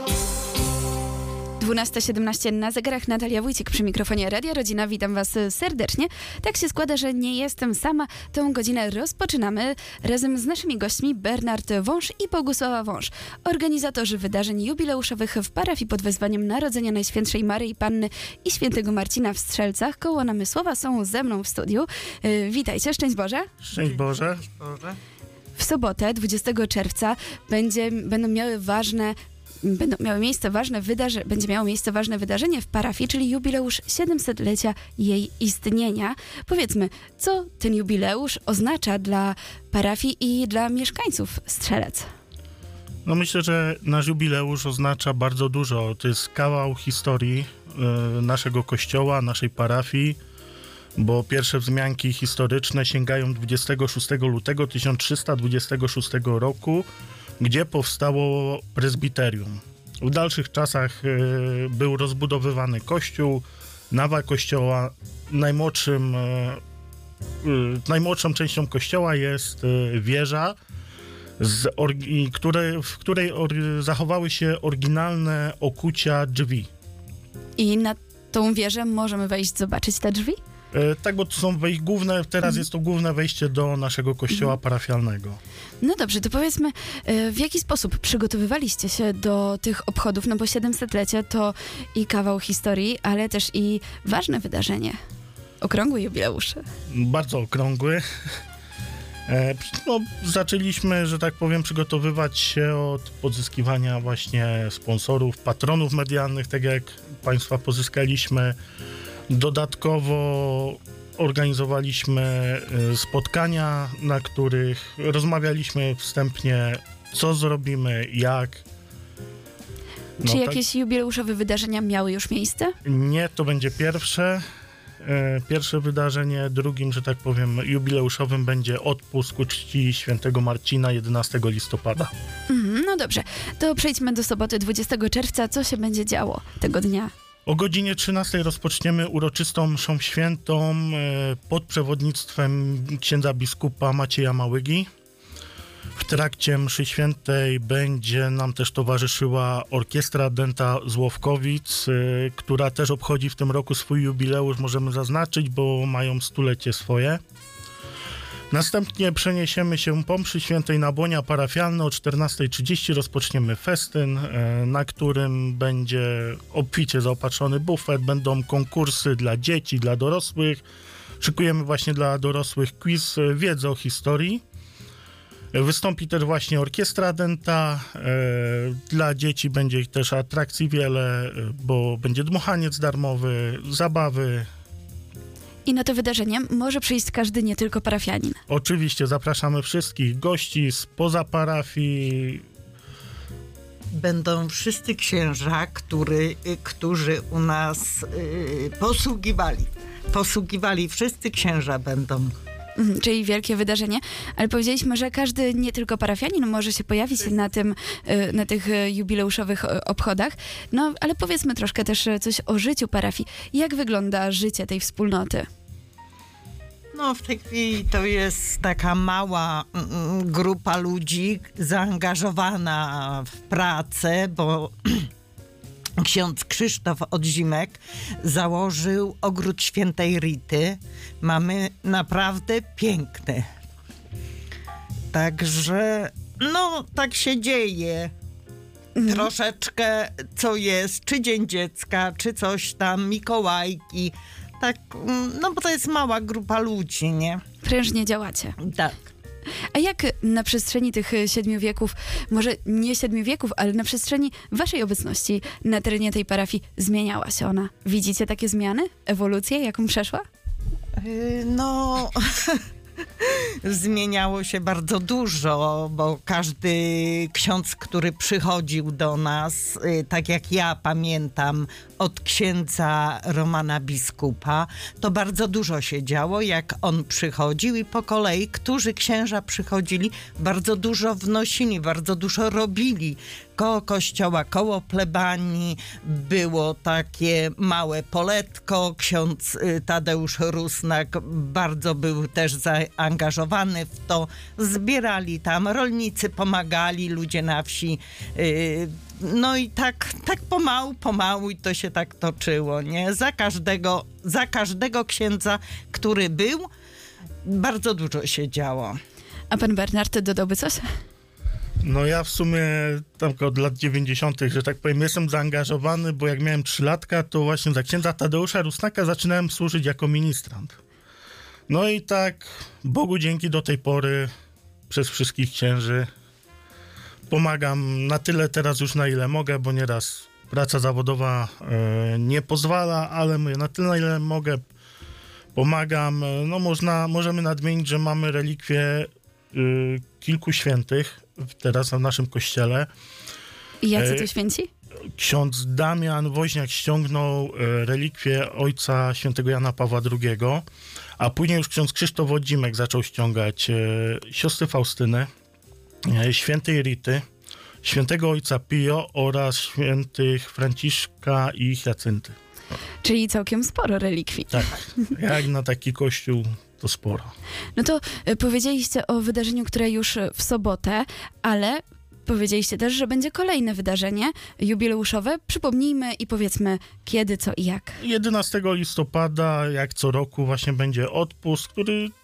12:17 na zegarach. Natalia Wójcik przy mikrofonie Radia Rodzina. Witam Was serdecznie. Tak się składa, że nie jestem sama. Tą godzinę rozpoczynamy razem z naszymi gośćmi Bernard Wąż i Bogusława Wąż, organizatorzy wydarzeń jubileuszowych w parafii pod wezwaniem Narodzenia Najświętszej Maryi Panny i Świętego Marcina w Strzelcach koło Namysłowa. Są ze mną w studiu. Witajcie, szczęść Boże. Szczęść Boże. W sobotę, 20 czerwca będzie miało miejsce ważne wydarzenie w parafii, czyli jubileusz 700-lecia jej istnienia. Powiedzmy, co ten jubileusz oznacza dla parafii i dla mieszkańców Strzelec? No myślę, że nasz jubileusz oznacza bardzo dużo. To jest kawał historii naszego kościoła, naszej parafii, bo pierwsze wzmianki historyczne sięgają 26 lutego 1326 roku, gdzie powstało prezbiterium. W dalszych czasach był rozbudowywany kościół, nawa kościoła. Najmłodszą częścią kościoła jest wieża, w której zachowały się oryginalne okucia drzwi. I na tą wieżę możemy wejść, zobaczyć te drzwi? Tak, bo to są główne, teraz jest to główne wejście do naszego kościoła parafialnego. No dobrze, to powiedzmy, w jaki sposób przygotowywaliście się do tych obchodów, no bo 700-lecie to i kawał historii, ale też i ważne wydarzenie. Okrągły jubileusz. Bardzo okrągły. No, zaczęliśmy, że tak powiem, przygotowywać się od pozyskiwania właśnie sponsorów, patronów medialnych, tak jak Państwa pozyskaliśmy. Dodatkowo organizowaliśmy spotkania, na których rozmawialiśmy wstępnie, co zrobimy, jak. Czy jakieś jubileuszowe wydarzenia miały już miejsce? Nie, to będzie pierwsze wydarzenie. Drugim, że tak powiem, jubileuszowym będzie odpust ku czci świętego Marcina 11 listopada. No dobrze, to przejdźmy do soboty 20 czerwca. Co się będzie działo tego dnia? O godzinie 13 rozpoczniemy uroczystą mszą świętą pod przewodnictwem księdza biskupa Macieja Małygi. W trakcie mszy świętej będzie nam też towarzyszyła orkiestra Denta Złowkowic, która też obchodzi w tym roku swój jubileusz, możemy zaznaczyć, bo mają 100-lecie swoje. Następnie przeniesiemy się po mszy świętej na błonia parafialne. O 14:30 rozpoczniemy festyn, na którym będzie obficie zaopatrzony bufet, będą konkursy dla dzieci, dla dorosłych. Szykujemy właśnie dla dorosłych quiz, wiedzę o historii. Wystąpi też właśnie orkiestra Denta. Dla dzieci będzie ich też atrakcji wiele, bo będzie dmuchaniec darmowy, zabawy. I na to wydarzenie może przyjść każdy, nie tylko parafianin. Oczywiście, zapraszamy wszystkich gości spoza parafii. Będą wszyscy księża, którzy u nas posługiwali. Wszyscy księża będą. Czyli wielkie wydarzenie, ale powiedzieliśmy, że każdy, nie tylko parafianin, może się pojawić na tych jubileuszowych obchodach. No, ale powiedzmy troszkę też coś o życiu parafii. Jak wygląda życie tej wspólnoty? No, w tej chwili to jest taka mała grupa ludzi zaangażowana w pracę, bo ksiądz Krzysztof Odzimek założył ogród świętej Rity. Mamy naprawdę piękny. Także, no, tak się dzieje. Troszeczkę co jest, czy Dzień Dziecka, czy coś tam, Mikołajki. Tak, no bo to jest mała grupa ludzi, nie? Prężnie działacie. Tak. A jak na przestrzeni tych 7 wieków, może nie 7 wieków, ale na przestrzeni waszej obecności na terenie tej parafii zmieniała się ona? Widzicie takie zmiany? Ewolucję, jaką przeszła? No... Zmieniało się bardzo dużo, bo każdy ksiądz, który przychodził do nas, tak jak ja pamiętam od księdza Romana biskupa, to bardzo dużo się działo, jak on przychodził i po kolei, którzy księża przychodzili, bardzo dużo wnosili, bardzo dużo robili. Koło kościoła, koło plebanii było takie małe poletko. Ksiądz Tadeusz Rusnak bardzo był też zaangażowany w to. Zbierali tam, rolnicy pomagali, ludzie na wsi No i tak pomału i to się tak toczyło, nie? Za każdego księdza, który był, bardzo dużo się działo. A pan Bernard dodałby coś? No ja w sumie tam od lat 90., że tak powiem, jestem zaangażowany, bo jak miałem 3 latka, to właśnie za księdza Tadeusza Rusnaka zaczynałem służyć jako ministrant. No i tak, Bogu dzięki do tej pory przez wszystkich księży pomagam na tyle teraz już, na ile mogę, bo nieraz praca zawodowa nie pozwala, ale mówię, na tyle, na ile mogę, pomagam. No możemy nadmienić, że mamy relikwie kilku świętych teraz w naszym kościele. I jacy to święci? Ksiądz Damian Woźniak ściągnął relikwie ojca świętego Jana Pawła II, a później już ksiądz Krzysztof Wodzimek zaczął ściągać siostry Faustyny, świętej Rity, świętego ojca Pio oraz świętych Franciszka i Hiacynty. Czyli całkiem sporo relikwii. Tak, jak na taki kościół to sporo. No to powiedzieliście o wydarzeniu, które już w sobotę, ale powiedzieliście też, że będzie kolejne wydarzenie jubileuszowe. Przypomnijmy i powiedzmy kiedy, co i jak. 11 listopada, jak co roku, właśnie będzie odpust, który